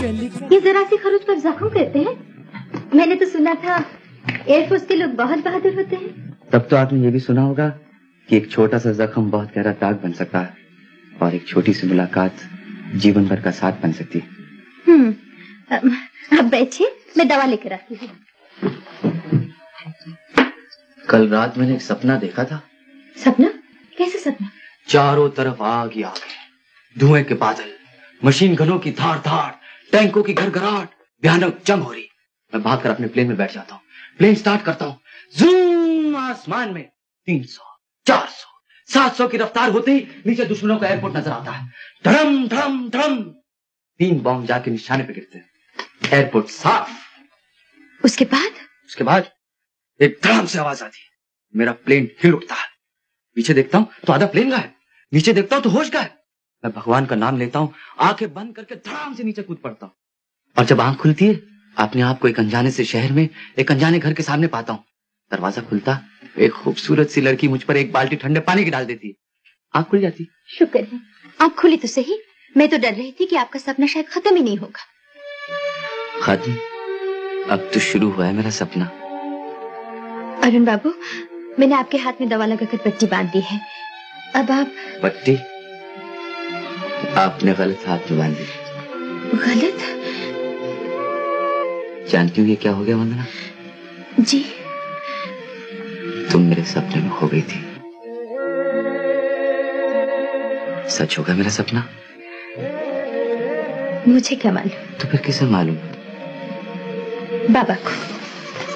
ये जरा सी खरोच पर जख्म करते हैं? मैंने तो सुना था एयरफोर्स के लोग बहुत बहादुर होते हैं। तब तो आपने ये भी सुना होगा कि एक छोटा सा जख्म बहुत गहरा दाग बन सकता है और एक छोटी सी मुलाकात जीवन भर का साथ बन सकती है। अब बैठिए, मैं दवा लेकर आती हूँ। कल रात मैंने एक सपना देखा था। सपना? कैसे सपना? चारों तरफ आग ही आग है, धुएं के बादल, मशीन गनों की धार धार, टैंकों की घरघराहट, भयानक जंग हो रही। मैं भागकर अपने प्लेन में बैठ जाता हूँ, प्लेन स्टार्ट करता हूँ, जूम, आसमान में 300, 400, 700 की रफ्तार होते ही नीचे दुश्मनों का एयरपोर्ट नजर आता है। धड़म धड़म धड़म, 3 बॉम्ब जाके निशाने पे गिरते हैं। एयरपोर्ट साफ। उसके बाद एक धड़ाम से आवाज आती है। मेरा प्लेन हिल उठता है। पीछे देखता हूँ तो आधा प्लेन गायब, नीचे देखता हूँ तो होश गायब। मैं भगवान का नाम लेता हूँ, आंखें बंद करके धड़ाम से नीचे कूद पड़ता हूँ। और जब आंख खुलती है, अपने आप को एक अनजाने से शहर में एक अनजाने घर के सामने पाता हूँ। दरवाजा खुलता, एक खूबसूरत सी लड़की मुझ पर एक बाल्टी ठंडे पानी की डाल देती है। आंख खुल जाती। शुक्र है आंख खुली तो सही। मैं तो डर रही थी कि आपका सपना शायद खत्म ही नहीं होगा। खत्म? अब तो शुरू हुआ है मेरा सपना। अरुण बाबू, मैंने आपके हाथ में दवा लगाकर पट्टी बांध दी है। अब आप... पट्टी? आपने गलत हाथ में बांधी। गलत? जानती हूँ ये क्या हो गया वंदना? जी? तुम मेरे सपने में खो गई थी। सच होगा मेरा सपना? मुझे क्या मालूम। तो फिर किसे मालूम? बाबा को।